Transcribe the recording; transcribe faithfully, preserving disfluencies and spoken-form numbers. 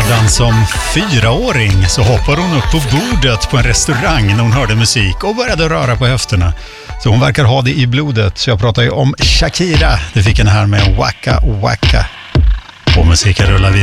Redan som fyraåring så hoppade hon upp på bordet på en restaurang när hon hörde musik och började röra på höfterna. Så hon verkar ha det i blodet. Så jag pratar ju om Shakira. Det fick en här med Waka Waka. Och musiken rullar vidare.